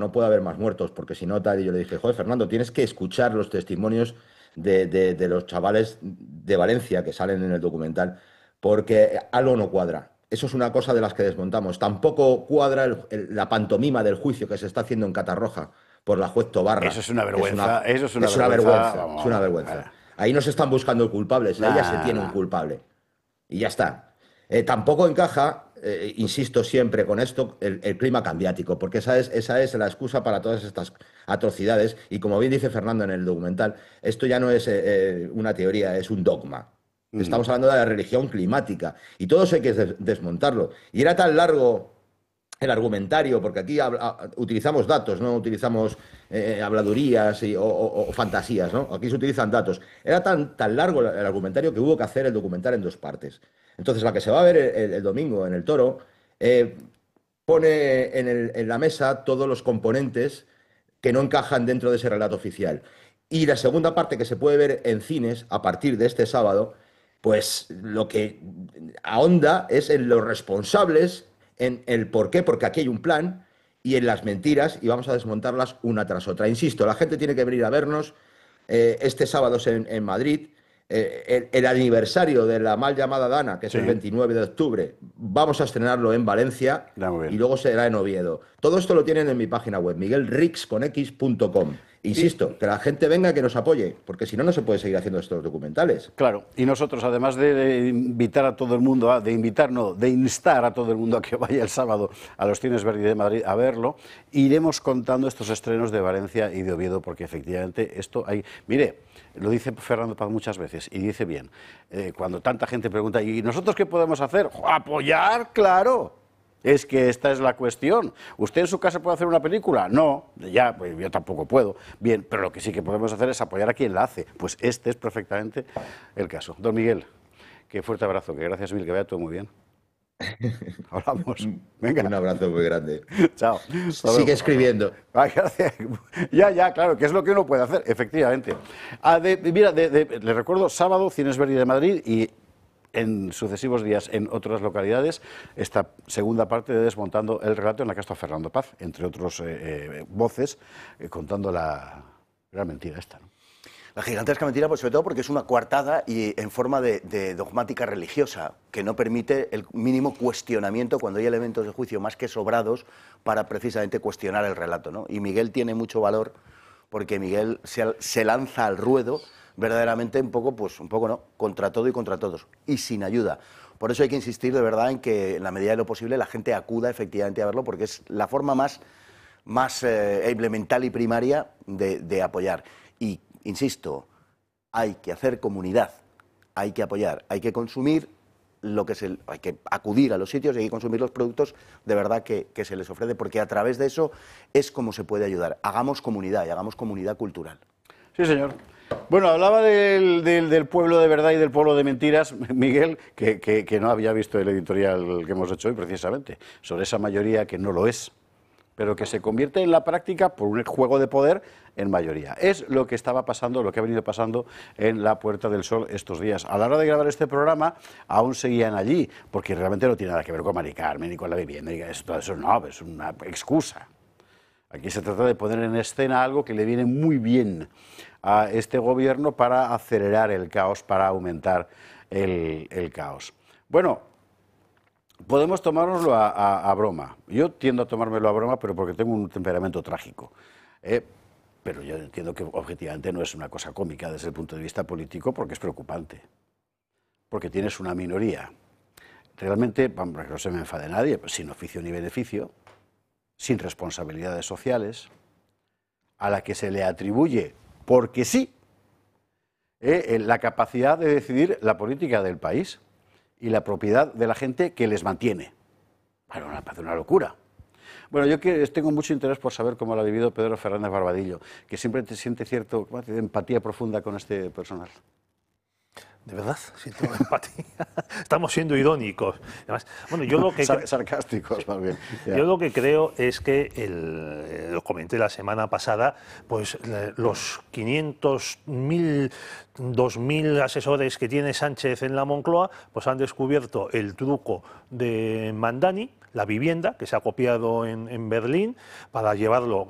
no puede haber más muertos, porque si no, tal, y yo le dije, joder, Fernando, tienes que escuchar los testimonios de los chavales de Valencia que salen en el documental, porque algo no cuadra. Eso es una cosa de las que desmontamos. Tampoco cuadra la pantomima del juicio que se está haciendo en Catarroja por la juez Eso Tobarra, es una que vergüenza, eso es una es una vergüenza, vergüenza, es vamos, una vamos, vergüenza. Ahí no se están buscando culpables, ahí ya se nah, tiene un nah. culpable. Y ya está. Tampoco encaja, insisto siempre con esto, el clima cambiático, porque esa es la excusa para todas estas atrocidades. Y como bien dice Fernando en el documental, esto ya no es una teoría, es un dogma. Ujú. Estamos hablando de la religión climática y todo eso hay que desmontarlo. Y era tan largo el argumentario, porque aquí utilizamos datos, no utilizamos habladurías o fantasías, ¿no? Aquí se utilizan datos. Era tan largo el argumentario que hubo que hacer el documental en dos partes. Entonces, la que se va a ver el domingo en el Toro eh, pone en la mesa todos los componentes que no encajan dentro de ese relato oficial. Y la segunda parte que se puede ver en cines a partir de este sábado, pues lo que ahonda es en los responsables, en el por qué, porque aquí hay un plan, y en las mentiras, y vamos a desmontarlas una tras otra. Insisto, la gente tiene que venir a vernos. Este sábado es en Madrid. El aniversario de la mal llamada Dana, que es el Sí, 29 de octubre, vamos a estrenarlo en Valencia está muy y bien. luego será en Oviedo. Todo esto lo tienen en mi página web, miguelrixconx.com. Y, Insisto, que la gente venga, que nos apoye, porque si no, no se puede seguir haciendo estos documentales. claro, y nosotros, además de invitar a todo el mundo, de invitar, no, de instar a todo el mundo a que vaya el sábado a los Cines Verdi de Madrid a verlo, iremos contando estos estrenos de Valencia y de Oviedo, porque efectivamente esto hay... Mire, lo dice Fernando Paz muchas veces, y dice bien, cuando tanta gente pregunta, ¿y nosotros qué podemos hacer? ¡Apoyar, claro! Es que esta es la cuestión. ¿Usted en su casa puede hacer una película? No, ya, pues yo tampoco puedo. Bien, pero lo que sí que podemos hacer es apoyar a quien la hace. Pues este es perfectamente el caso. Don Miguel, qué fuerte abrazo, que gracias mil, que vaya todo muy bien. Hablamos. Un Venga, abrazo muy grande. chao. Hasta Sigue luego. escribiendo. Ay, gracias. Ya, claro, que es lo que uno puede hacer, efectivamente. Mira, le recuerdo, sábado, Cines Verdi de Madrid y en sucesivos días en otras localidades, esta segunda parte de Desmontando el relato en la que está Fernando Paz, entre otros voces, contando la gran mentira esta, ¿no? La gigantesca mentira, pues sobre todo porque es una coartada y en forma de dogmática religiosa, que no permite el mínimo cuestionamiento cuando hay elementos de juicio más que sobrados para precisamente cuestionar el relato, ¿no? Y Miguel tiene mucho valor porque Miguel se lanza al ruedo verdaderamente un poco no, contra todo y contra todos, y sin ayuda. Por eso hay que insistir de verdad en que en la medida de lo posible la gente acuda efectivamente a verlo, porque es la forma más elemental y primaria de apoyar. Y insisto, hay que hacer comunidad, hay que apoyar, hay que consumir hay que acudir a los sitios y hay que consumir los productos de verdad que se les ofrece, porque a través de eso es como se puede ayudar. Hagamos comunidad y hagamos comunidad cultural. Sí, señor. Bueno, hablaba del pueblo de verdad y del pueblo de mentiras, Miguel, que no había visto el editorial que hemos hecho hoy precisamente, sobre esa mayoría que no lo es, pero que se convierte en la práctica por un juego de poder en mayoría. Es lo que estaba pasando, lo que ha venido pasando en la Puerta del Sol estos días. A la hora de grabar este programa, aún seguían allí, porque realmente no tiene nada que ver con Mari Carmen ni con la vivienda, todo eso no, es una excusa. Aquí se trata de poner en escena algo que le viene muy bien a este gobierno para acelerar el caos, para aumentar el caos. Bueno, podemos tomárnoslo a broma. Yo tiendo a tomármelo a broma, pero porque tengo un temperamento trágico. Pero yo entiendo que objetivamente no es una cosa cómica desde el punto de vista político, porque es preocupante. Porque tienes una minoría. Realmente, vamos, que no se me enfade nadie, pues sin oficio ni beneficio, sin responsabilidades sociales, a la que se le atribuye, porque sí, la capacidad de decidir la política del país y la propiedad de la gente que les mantiene. Bueno, me parece una locura. Bueno, yo tengo mucho interés por saber cómo lo ha vivido Pedro Fernández Barbadillo, que siempre te siente cierta empatía profunda con este personal. De verdad, siento empatía. Estamos siendo irónicos. Además, bueno, yo lo que sarcásticos, más bien. Yo lo que creo es que lo comenté la semana pasada, pues los 500.000, 2.000 asesores que tiene Sánchez en la Moncloa, pues han descubierto el truco de Mandani, la vivienda que se ha copiado en Berlín, para llevarlo